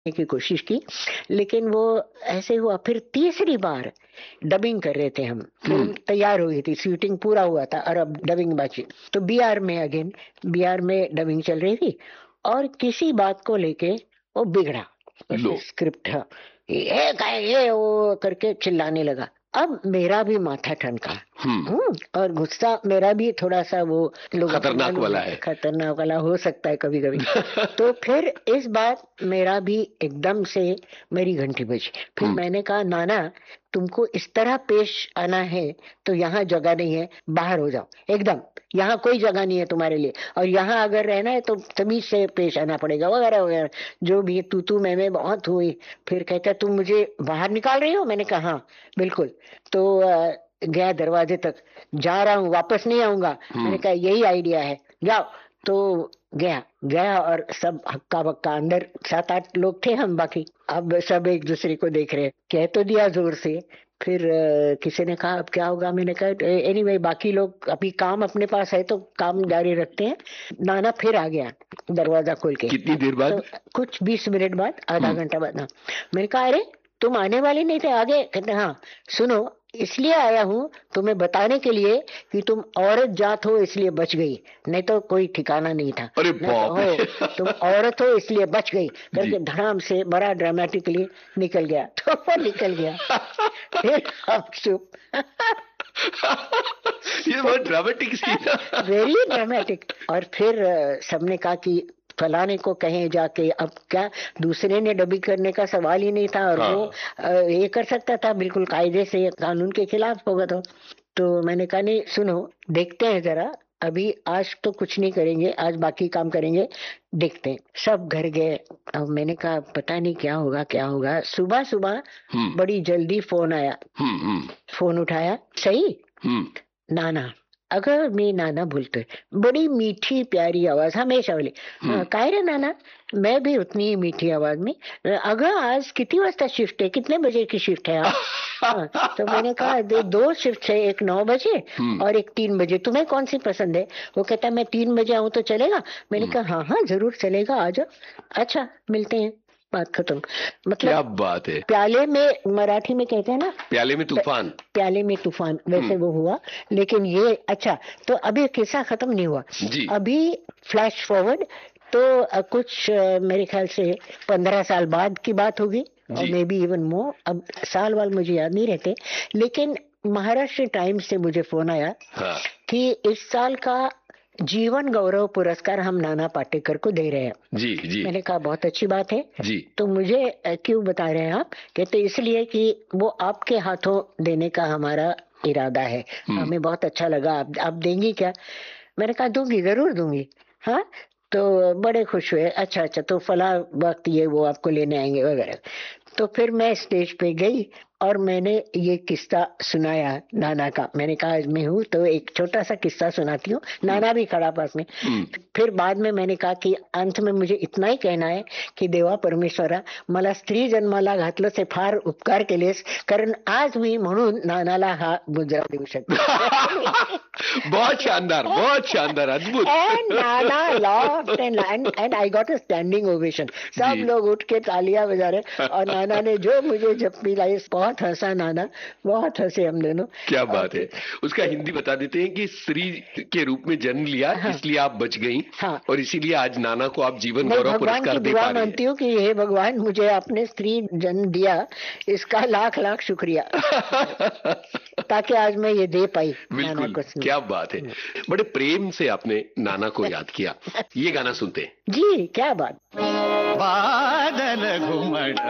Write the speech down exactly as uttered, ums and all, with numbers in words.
की कोशिश की, लेकिन वो ऐसे हुआ। फिर तीसरी बार डबिंग कर रहे थे हम, फिल्म तैयार हो गई थी, शूटिंग पूरा हुआ था और अब डबिंग बाकी। तो बिहार में अगेन बिहार में डबिंग चल रही थी और किसी बात को लेके वो बिगड़ा। लो। स्क्रिप्ट हाँ, ये का ये वो करके चिल्लाने लगा। अब मेरा भी माथा ठनका। हम्म हम्म, और गुस्सा मेरा भी थोड़ा सा वो लोगों को खतरनाक मालूम वाला है है। खतरनाक वाला हो सकता है कभी कभी। तो फिर इस बार मेरा भी एकदम से मेरी घंटी बजी। फिर हम्म मैंने कहा नाना, तुमको इस तरह पेश आना है तो यहाँ जगह नहीं है, बाहर हो जाओ एकदम, यहाँ कोई जगह नहीं है तुम्हारे लिए, और यहाँ अगर रहना है तो तमीज से पेश आना पड़ेगा वगैरह वगैरह, जो भी तू तू मैं मैं बहुत हुई। फिर कहता तुम मुझे बाहर निकाल रही हो? मैंने कहा हाँ बिल्कुल। तो अ, गया दरवाजे तक, जा रहा हूँ वापस नहीं आऊंगा। मैंने हम्म कहा यही आइडिया है, जाओ। तो गया गया और सब हक्का बक्का, अंदर सात आठ लोग थे हम, बाकी अब सब एक दूसरे को देख रहे। कह तो दिया जोर से। फिर अ, किसी ने कहा अब क्या होगा? मैंने कहा एनीवे बाकी लोग अभी काम अपने पास है तो काम जारी रखते हैं। नाना फिर आ गया दरवाजा खोल के। कितनी देर तो बाद? कुछ बीस मिनट बाद, आधा हम्म घंटा बाद। हाँ, मैंने कहा अरे तुम आने वाले नहीं थे आगे? कहते हाँ, सुनो, इसलिए आया हूँ तुम्हें बताने के लिए कि तुम औरत जात हो इसलिए बच गई, नहीं तो कोई ठिकाना नहीं था। अरे नहीं तो बाप हो, तुम रे। औरत हो इसलिए बच गई जी। करके धड़ाम से बड़ा ड्रामेटिकली निकल गया। तो वो निकल गया। फिर हम चुप। ये बहुत ड्रामेटिक सीन था। Very dramatic. और फिर अ, सबने कहा कि फलाने को कहें जाके। अब क्या, दूसरे ने डबिंग करने का सवाल ही नहीं था, और वो हाँ। अ, ये कर सकता था बिल्कुल कायदे से, कानून के खिलाफ होगा। तो तो मैंने कहा नहीं सुनो, देखते हैं जरा, अभी आज तो कुछ नहीं करेंगे, आज बाकी काम करेंगे, देखते हैं। सब घर गए। अब मैंने कहा पता नहीं क्या होगा क्या होगा। सुबह सुबह हम्म बड़ी जल्दी फोन आया। हम्म हम्म फोन उठाया, सही हम्म नाना। अगर मैं नाना बोलते, बड़ी मीठी प्यारी आवाज हमेशा वाली। हम्म "अं, काय रे नाना?" मैं भी उतनी ही मीठी आवाज में, "अं, अगं आज किती वाजता शिफ्ट है, कितने बजे की शिफ्ट है आज?" हाँ, तो मैंने कहा दे दो शिफ्ट है, एक नौ बजे हम्म और एक तीन बजे, तुम्हें कौन सी पसंद है? वो कहता है मैं तीन बजे आऊं तो चलेगा? मैंने हम्म। कहा हाँ हाँ जरूर चलेगा, आ जाओ। अच्छा मिलते हैं, बात खत्म। क्या मतलब बात है। प्याले में, मराठी में कहते हैं ना, प्याले में तूफान। प्याले में तूफान, वैसे हम्म। वो हुआ। लेकिन ये अच्छा, तो अभी किस्सा खत्म नहीं हुआ। जी। अभी फ्लैश फॉरवर्ड, तो अ, कुछ अ, मेरे ख्याल से पंद्रह साल बाद की बात होगी, और जी। May be even more. अब साल वाल मुझे याद नहीं रहते, लेकिन महाराष्ट्र टाइम्स से मुझे फोन आया हाँ। कि इस साल का जीवन गौरव पुरस्कार हम नाना पाटेकर को दे रहे हैं। जी जी मैंने कहा बहुत अच्छी बात है। जी। तो मुझे अ, क्यों बता रहे हैं आप? कहते इसलिए कि वो आपके हाथों देने का हमारा इरादा है, हम्म हमें बहुत अच्छा लगा। आप आप देंगी क्या? मैंने कहा दूंगी, जरूर दूंगी। हाँ, तो बड़े खुश हुए। अच्छा अच्छा, तो फला वक्त ये वो आपको लेने आएंगे वगैरह। तो फिर मैं स्टेज पे गई और मैंने ये किस्सा सुनाया नाना का। मैंने कहा आज मैं हूँ तो एक छोटा सा किस्सा सुनाती हूँ। हम्म नाना भी खड़ा पास में। हम्म। फिर बाद में मैंने कहा कि अंत में मुझे इतना ही कहना है की देवा परमेश्वरा, मला स्त्री जन्माला घातलं ते फार उपकार केलेस, कारण आज मी म्हणून नानाला हा मुजरा देऊ शकते. बहुत शानदार, बहुत शानदार, अद्भुत। And Nana laughed and, and and I got a standing ovation. सब जी। लोग उठ के तालियां बजा रहे, और नाना ने जो मुझे झप्पी लाई, बहुत हंसा नाना, बहुत हंसे हम दोनों। क्या और बात है। उसका हिंदी बता देते हैं कि स्त्री के रूप में जन्म लिया, हाँ इसलिए आप बच गई, हाँ, और इसीलिए आज नाना को आप जीवन मैं गौरव भगवान पुरस्कार की दे दुआ पा रही मानती हूँ कि हे भगवान मुझे आपने स्त्री जन्म दिया, इसका लाख लाख शुक्रिया, है। ताकि आज मैं ये दे पाई नाना बिल्कुल, को। क्या बात है। बड़े प्रेम से आपने नाना को याद किया। ये गाना सुनते हैं। जी क्या बात। बादल घुमड़